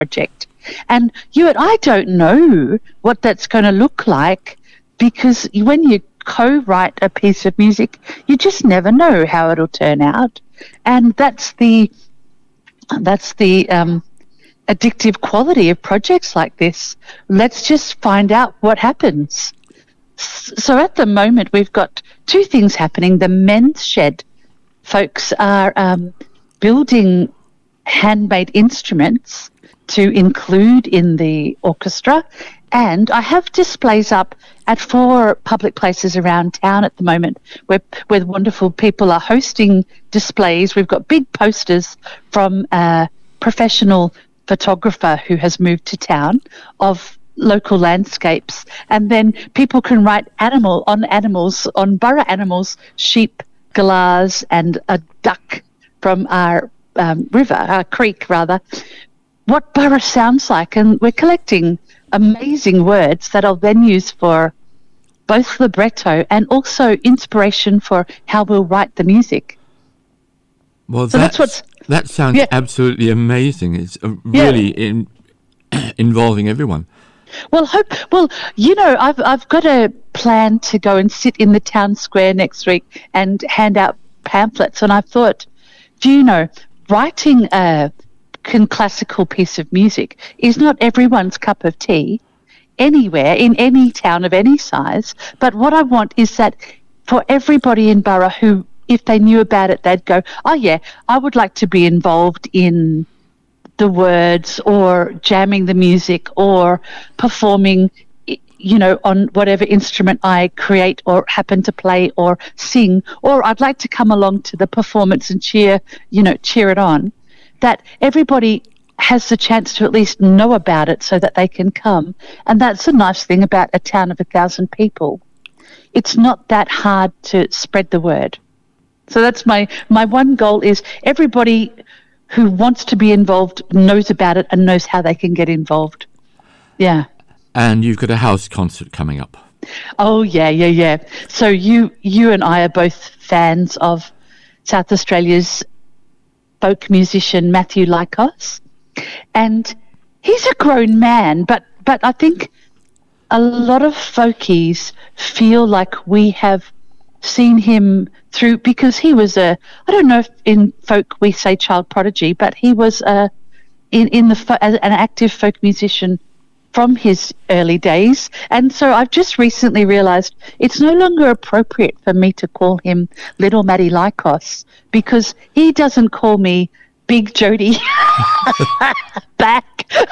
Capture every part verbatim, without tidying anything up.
project. And you and I don't know what that's going to look like, because when you co-write a piece of music, you just never know how it'll turn out. And that's the that's the um, addictive quality of projects like this. Let's just find out what happens. So at the moment, we've got two things happening. The Men's Shed folks are um, building handmade instruments to include in the orchestra, and I have displays up at four public places around town at the moment where, where wonderful people are hosting displays. We've got big posters from a professional photographer who has moved to town of local landscapes, and then people can write animal on animals, on Burra animals, sheep, galahs, and a duck from our um, river, our creek rather, what Burra sounds like. And we're collecting amazing words that I'll then use for both libretto and also inspiration for how we'll write the music. Well, so that's, that's what's, that sounds yeah. absolutely amazing. It's uh, really yeah. in, involving everyone. Well, hope. Well, you know, I've I've got a plan to go and sit in the town square next week and hand out pamphlets. And I thought, do you know, writing a classical piece of music is not everyone's cup of tea anywhere in any town of any size. But what I want is that for everybody in Burra who, if they knew about it, they'd go, oh yeah, I would like to be involved in the words or jamming the music or performing, you know, on whatever instrument I create or happen to play or sing, or I'd like to come along to the performance and cheer, you know, cheer it on. That everybody has the chance to at least know about it so that they can come. And that's the nice thing about a town of a thousand people. It's not that hard to spread the word. So that's my, my one goal is everybody who wants to be involved knows about it and knows how they can get involved. Yeah. And you've got a house concert coming up. Oh, yeah, yeah, yeah. So you you and I are both fans of South Australia's folk musician Matthew Lykos. And he's a grown man, but, but I think a lot of folkies feel like we have seen him through, because he was a, I don't know if in folk we say child prodigy, but he was a, in, in the an active folk musician from his early days. And so I've just recently realised it's no longer appropriate for me to call him Little Matty Lykos, because he doesn't call me Big Jody back.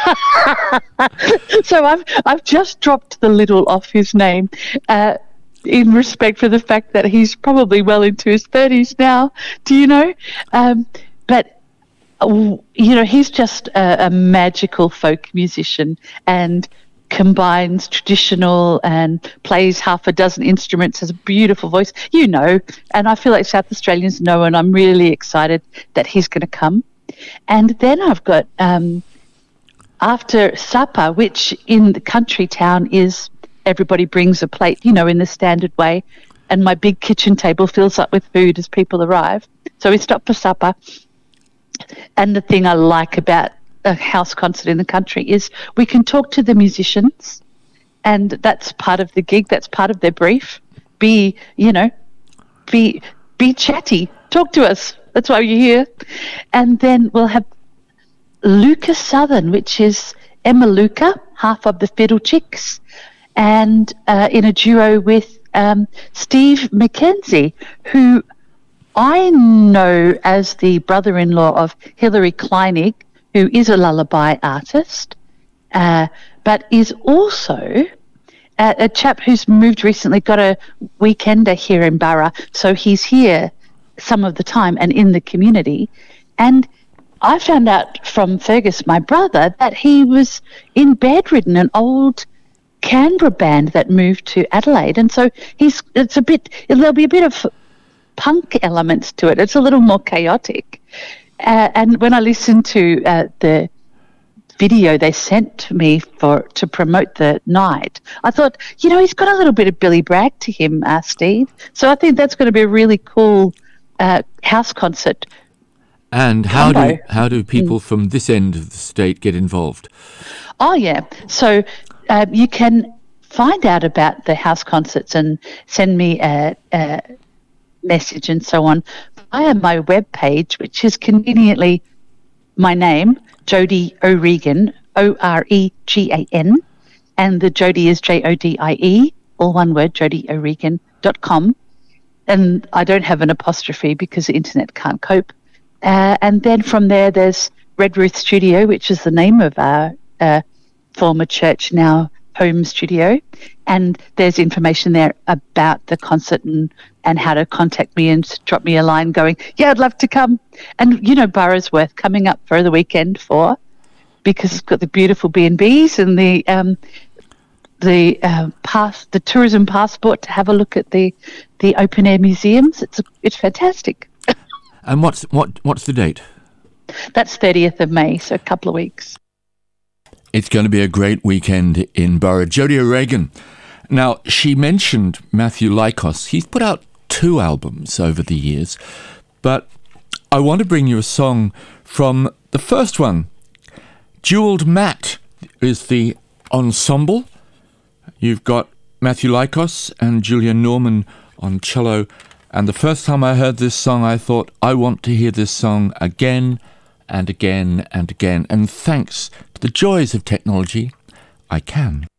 So I've I've just dropped the little off his name, uh, in respect for the fact that he's probably well into his thirties now. Do you know? Um, but you know, he's just a, a magical folk musician and combines traditional and plays half a dozen instruments, has a beautiful voice, you know, and I feel like South Australians know, and I'm really excited that he's going to come. And then I've got, um, after supper, which in the country town is everybody brings a plate, you know, in the standard way, and my big kitchen table fills up with food as people arrive. So we stop for supper. And the thing I like about a house concert in the country is we can talk to the musicians, and that's part of the gig, that's part of their brief. Be, you know, be be chatty, talk to us, that's why you're here. And then we'll have Luca Southern, which is Emma Luca, half of the Fiddle Chicks, and uh, in a duo with um, Steve McKenzie, who I know as the brother-in-law of Hilary Kleinig, who is a lullaby artist, uh, but is also a, a chap who's moved recently, got a weekender here in Burra, so he's here some of the time and in the community. And I found out from Fergus, my brother, that he was in Bedridden, an old Canberra band that moved to Adelaide. And so he's it's a bit, there'll be a bit of punk elements to it. It's a little more chaotic. Uh, and when I listened to uh, the video they sent to me for to promote the night, I thought, you know, he's got a little bit of Billy Bragg to him, uh, Steve. So I think that's going to be a really cool uh, house concert. And how combo. do how do people from this end of the state get involved? Oh, yeah. So um, you can find out about the house concerts and send me a, a message and so on via my webpage, which is conveniently my name, Jodie O'Regan, O R E G A N, and the Jodie is J O D I E, all one word, jodie o'regan dot com. And I don't have an apostrophe because the internet can't cope. Uh, and then from there, there's Red Ruth Studio, which is the name of our uh, former church, now home studio. And there's information there about the concert and, and how to contact me and drop me a line going, yeah, I'd love to come. And, you know, Burrowsworth coming up for the weekend for, because it's got the beautiful B and B's and the um, the uh, pass, the tourism passport to have a look at the, the open air museums. It's it's fantastic. And what's what what's the date? That's thirtieth of May, so a couple of weeks. It's going to be a great weekend in Borough. Jodie O'Regan. Now, she mentioned Matthew Lykos. He's put out two albums over the years, but I want to bring you a song from the first one. Jeweled Matte is the ensemble. You've got Matthew Lykos and Julia Norman on cello. And the first time I heard this song, I thought, I want to hear this song again and again and again. And thanks to the joys of technology, I can.